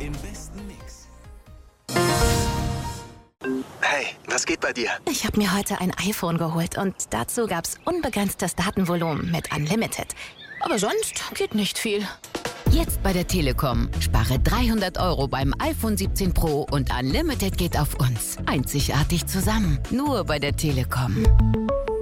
im besten Mix. Hey, was geht bei dir? Ich habe mir heute ein iPhone geholt und dazu gab's unbegrenztes Datenvolumen mit Unlimited. Aber sonst geht nicht viel. Jetzt bei der Telekom. Spare 300 € beim iPhone 17 Pro und Unlimited geht auf uns. Einzigartig zusammen. Nur bei der Telekom.